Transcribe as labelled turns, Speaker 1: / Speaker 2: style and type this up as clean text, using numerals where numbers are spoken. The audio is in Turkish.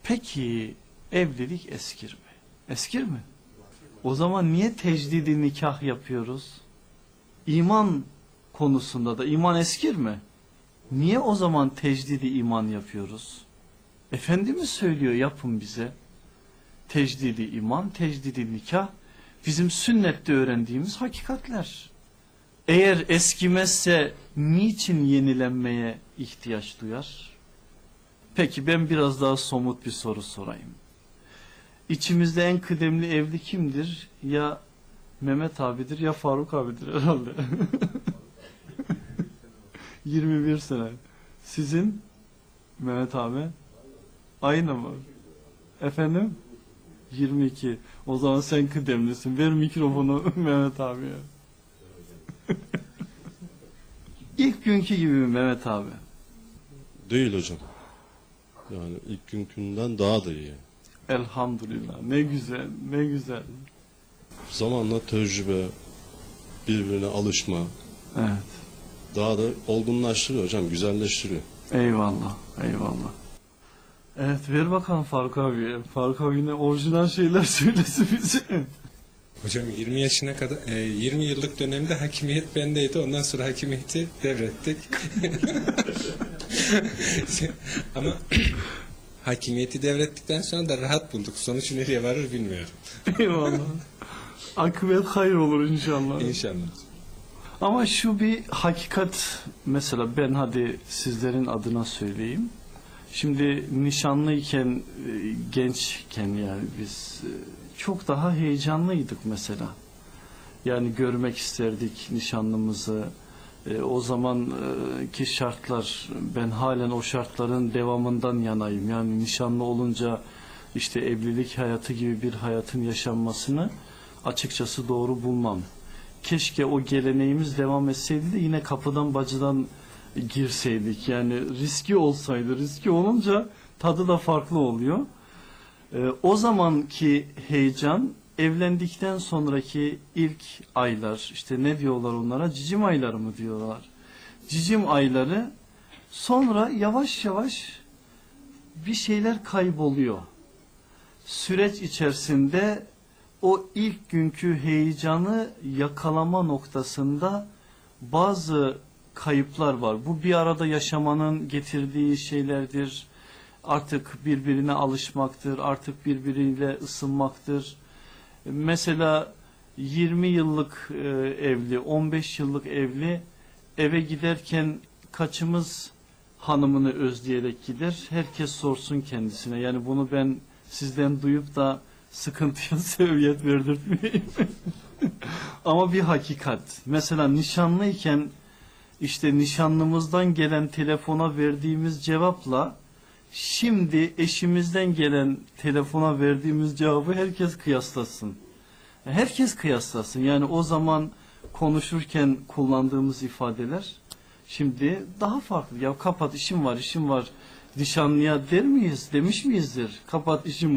Speaker 1: Peki evlilik eskir mi? Eskir mi? O zaman niye tecdidi nikah yapıyoruz? İman konusunda da iman eskir mi? Niye o zaman tecdidi iman yapıyoruz? Efendimiz söylüyor, yapın bize. Tecdidi iman, tecdidi nikah bizim sünnette öğrendiğimiz hakikatler. Eğer eskimezse niçin yenilenmeye ihtiyaç duyar? Peki ben biraz daha somut bir soru sorayım. İçimizde en kıdemli evli kimdir? Ya Mehmet abidir ya Faruk abidir herhalde. 21 sene. Sizin Mehmet abi? Aynı mı? Efendim? 22. O zaman sen kıdemlisin. Ver mikrofonu Mehmet abiye. İlk günkü gibi mi Mehmet abi?
Speaker 2: Değil hocam. Yani ilk günkünden daha da iyi.
Speaker 1: Elhamdülillah. Ne güzel, ne güzel.
Speaker 2: Zamanla tecrübe, birbirine alışma
Speaker 1: Evet.
Speaker 2: daha da olgunlaştırıyor hocam, güzelleştiriyor.
Speaker 1: Eyvallah, eyvallah. Evet, ver bakalım Faruk abiye. Faruk abi yine orijinal şeyler söylesin bize.
Speaker 3: Hocam 20 yaşına kadar 20 yıllık dönemde hakimiyet bendeydi. Ondan sonra hakimiyeti devrettik. Ama hakimiyeti devrettikten sonra da rahat bulduk. Sonuç nereye varır bilmiyorum.
Speaker 1: Eyvallah. Akıbet hayır olur inşallah.
Speaker 3: İnşallah.
Speaker 1: Ama şu bir hakikat, mesela ben hadi sizlerin adına söyleyeyim. Şimdi nişanlıyken, gençken yani biz çok daha heyecanlıydık mesela. Yani görmek isterdik nişanlımızı. O zamanki şartlar, ben halen o şartların devamından yanayım. Yani nişanlı olunca işte evlilik hayatı gibi bir hayatın yaşanmasını açıkçası doğru bulmam. Keşke o geleneğimiz devam etseydi de yine kapıdan bacıdan girseydik. Yani riski olsaydı. Riski olunca tadı da farklı oluyor. O zamanki heyecan evlendikten sonraki ilk aylar, işte ne diyorlar onlara, cicim ayları mı diyorlar. Cicim ayları, sonra yavaş yavaş bir şeyler kayboluyor. Süreç içerisinde o ilk günkü heyecanı yakalama noktasında bazı kayıplar var. Bu bir arada yaşamanın getirdiği şeylerdir. Artık birbirine alışmaktır, artık birbiriyle ısınmaktır. Mesela 20 yıllık evli, 15 yıllık evli eve giderken kaçımız hanımını özleyerek gider? Herkes sorsun kendisine. Yani bunu ben sizden duyup da sıkıntıya sebebiyet verdirtmeyeyim. Ama bir hakikat. Mesela nişanlıyken işte nişanlımızdan gelen telefona verdiğimiz cevapla şimdi eşimizden gelen telefona verdiğimiz cevabı herkes kıyaslasın. Herkes kıyaslasın. Yani o zaman konuşurken kullandığımız ifadeler şimdi daha farklı. Ya kapat, işim var, işim var. Nişanlıya der miyiz? Demiş miyizdir? Kapat, işim